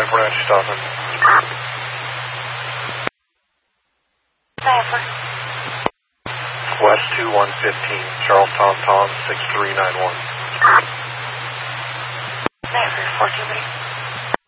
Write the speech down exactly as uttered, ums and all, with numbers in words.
Branch, stopping. Stafford. West two one fifteen, Charles Tom Tom, six three nine one. Stafford, four two three.